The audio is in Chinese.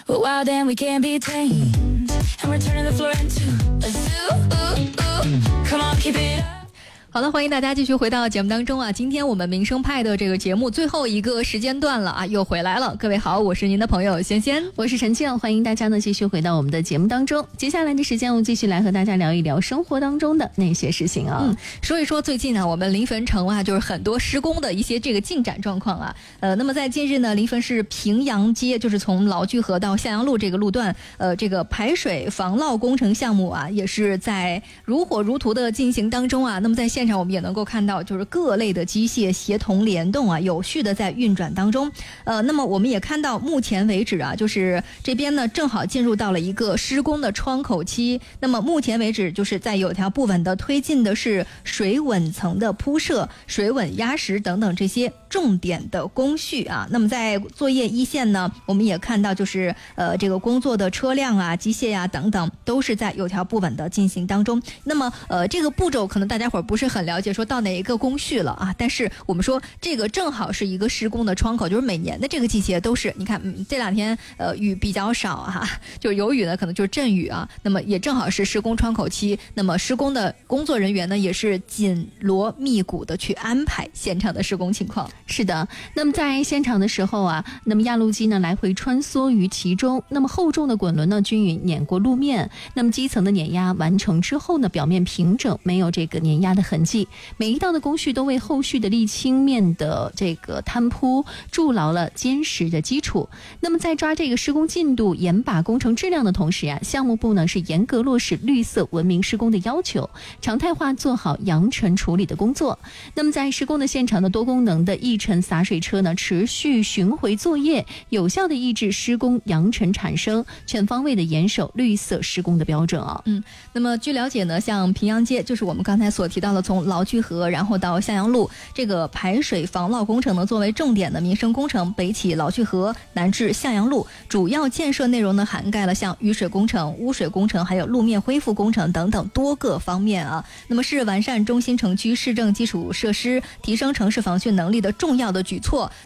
We're wild and we can't be tamed, and we're turning the floor into a zoo. Come on, keep it up. 好的，欢迎大家继续回到节目当中啊！今天我们民生派的这个节目最后一个时间段了啊，又回来了。各位好，我是您的朋友仙仙， 我是陈静，欢迎大家呢继续回到我们的节目当中。接下来的时间，我们继续来和大家聊一聊生活当中的那些事情啊。 说一说最近呢，我们临汾城啊，就是很多施工的一些这个进展状况啊。那么在近日呢，临汾市平阳街，就是从劳具河到向阳路这个路段，这个排水防涝工程项目啊，也是在如火如荼的进行当中啊。那么在现场我们也能够看到，就是各类的机械协同联动啊，有序的在运转当中。那么我们也看到，目前为止啊，就是这边呢正好进入到了一个施工的窗口期。那么目前为止，就是在有条不紊的推进的是水稳层的铺设、水稳压实等等这些重点的工序啊。那么在作业一线呢，我们也看到就是这个工作的车辆啊、机械呀、等等，都是在有条不紊的进行当中。那么这个步骤可能大家伙儿不是很了解，说到哪一个工序了啊？但是我们说这个正好是一个施工的窗口，就是每年的这个季节都是，你看，这两天雨比较少啊，就是有雨呢，可能就是阵雨啊。那么也正好是施工窗口期，那么施工的工作人员呢，也是紧锣密鼓的去安排现场的施工情况。 是的，那么在现场的时候啊，那么压路机呢来回穿梭于其中，那么厚重的滚轮呢均匀碾过路面，那么基层的碾压完成之后呢，表面平整，没有这个碾压的痕迹。每一道的工序都为后续的沥青面的这个摊铺筑牢了坚实的基础。那么在抓这个施工进度、严把工程质量的同时啊，项目部呢是严格落实绿色文明施工的要求，常态化做好扬尘处理的工作。那么在施工的现场的多功能的溢尘洒水车呢，持续巡回作业，有效的抑制施工扬尘产生，全方位的严守绿色施工的标准啊。 那么据了解呢，像平阳街，就是我们刚才所提到的从劳具河然后到向阳路这个排水防涝工程呢，作为重点的民生工程，北起劳具河，南至向阳路，主要建设内容呢涵盖了像雨水工程、污水工程，还有路面恢复工程等等多个方面啊。那么是完善中心城区市政基础设施、提升城市防汛能力的重要的举措。